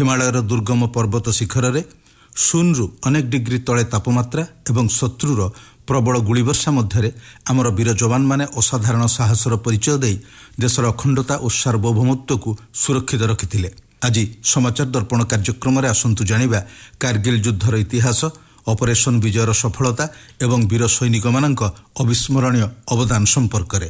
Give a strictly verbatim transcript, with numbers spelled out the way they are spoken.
ହିମାଳୟର ଦୁର୍ଗମ ପର୍ବତ ଶିଖରରେ ଶୂନରୁ ଅନେକ ଡିଗ୍ରୀ ତଳେ ତାପମାତ୍ରା ଏବଂ ଶତ୍ରୁର ପ୍ରବଳ ଗୁଳିବର୍ଷା ମଧ୍ୟରେ ଆମର ବୀର ଯବାନମାନେ ଅସାଧାରଣ ସାହସର ପରିଚୟ ଦେଇ ଦେଶର ଅଖଣ୍ଡତା ଓ ସାର୍ବଭୌମତ୍ୱକୁ ସୁରକ୍ଷିତ ରଖିଥିଲେ। ଆଜି ସମାଚାର ଦର୍ପଣ କାର୍ଯ୍ୟକ୍ରମରେ ଆସନ୍ତୁ ଜାଣିବା କାର୍ଗିଲ ଯୁଦ୍ଧର ଇତିହାସ, ଅପରେସନ ବିଜୟର ସଫଳତା ଏବଂ ବୀର ସୈନିକମାନଙ୍କ ଅବିସ୍ମରଣୀୟ ଅବଦାନ ସମ୍ପର୍କରେ।